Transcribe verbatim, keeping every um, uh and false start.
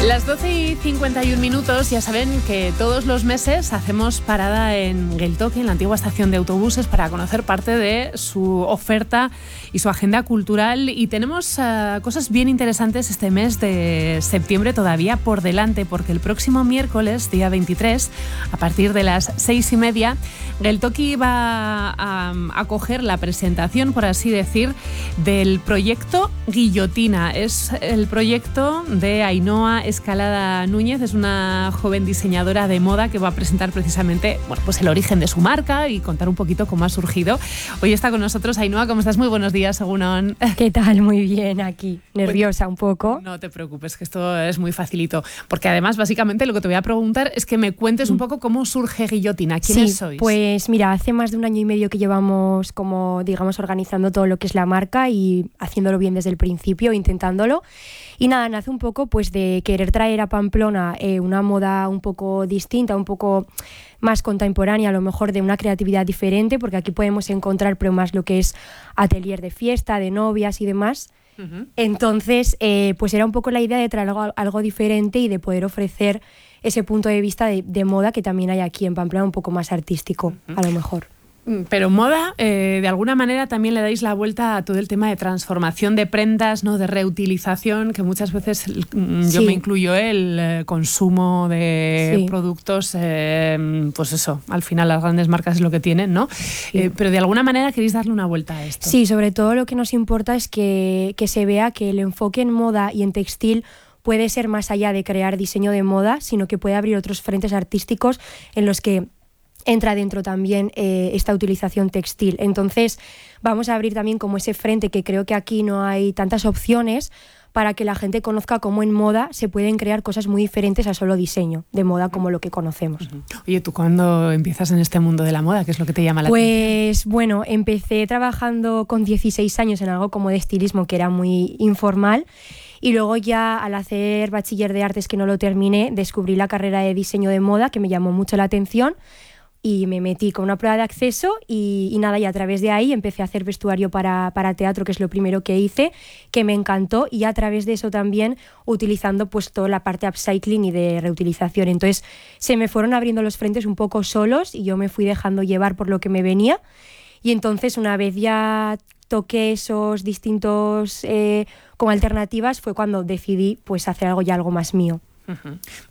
Las doce y cincuenta y un minutos, ya saben que todos los meses hacemos parada en Geltoki, en la antigua estación de autobuses, para conocer parte de su oferta y su agenda cultural. Y tenemos uh, cosas bien interesantes este mes de septiembre todavía por delante, porque el próximo miércoles, día veintitrés, a partir de las seis y media, Geltoki va a acoger la presentación, por así decir, del proyecto Guillotina. Es el proyecto de Ainhoa Escalada Núñez, es una joven diseñadora de moda que va a presentar precisamente, bueno, pues el origen de su marca y contar un poquito cómo ha surgido. Hoy está con nosotros Ainhoa. ¿Cómo estás? Muy buenos días, Egunon. ¿Qué tal? Muy bien aquí. Nerviosa un poco. No te preocupes, que esto es muy facilito. Porque además, básicamente, lo que te voy a preguntar es que me cuentes un poco cómo surge Guillotina. ¿Quiénes sí, sois? Pues mira, hace más de un año y medio que llevamos como, digamos, organizando todo lo que es la marca y haciéndolo bien desde el principio, intentándolo. Y nada, nace un poco pues de querer traer a Pamplona eh, una moda un poco distinta, un poco más contemporánea, a lo mejor de una creatividad diferente, porque aquí podemos encontrar pero más lo que es atelier de fiesta, de novias y demás. Uh-huh. Entonces, eh, pues era un poco la idea de traer algo, algo diferente y de poder ofrecer ese punto de vista de, de moda que también hay aquí en Pamplona, un poco más artístico, uh-huh. a lo mejor. Pero moda, eh, de alguna manera también le dais la vuelta a todo el tema de transformación de prendas, ¿no? De reutilización, que muchas veces yo sí. me incluyo el eh, consumo de sí. productos, eh, pues eso, al final las grandes marcas es lo que tienen, ¿no? Sí. Eh, pero de alguna manera queréis darle una vuelta a esto. Sí, sobre todo lo que nos importa es que, que se vea que el enfoque en moda y en textil puede ser más allá de crear diseño de moda, sino que puede abrir otros frentes artísticos en los que entra dentro también eh, esta utilización textil. Entonces vamos a abrir también como ese frente, que creo que aquí no hay tantas opciones, para que la gente conozca cómo en moda se pueden crear cosas muy diferentes a solo diseño de moda como lo que conocemos. Oye, ¿tú cuándo empiezas en este mundo de la moda? ¿Qué es lo que te llama la pues, atención? Pues bueno, empecé trabajando con dieciséis años en algo como de estilismo, que era muy informal. Y luego ya al hacer bachiller de artes, que no lo terminé, descubrí la carrera de diseño de moda, que me llamó mucho la atención. Y me metí con una prueba de acceso y, y nada, y a través de ahí empecé a hacer vestuario para, para teatro, que es lo primero que hice, que me encantó, y a través de eso también utilizando pues toda la parte upcycling y de reutilización. Entonces se me fueron abriendo los frentes un poco solos y yo me fui dejando llevar por lo que me venía, y entonces una vez ya toqué esos distintos eh, como alternativas, fue cuando decidí pues hacer algo ya algo más mío. Uh-huh.